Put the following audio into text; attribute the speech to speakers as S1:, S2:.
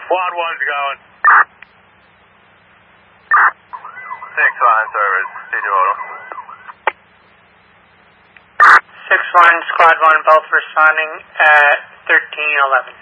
S1: Quad 1's going. 6-1 service, C2
S2: 6-1, Squad 1, both responding at 1311.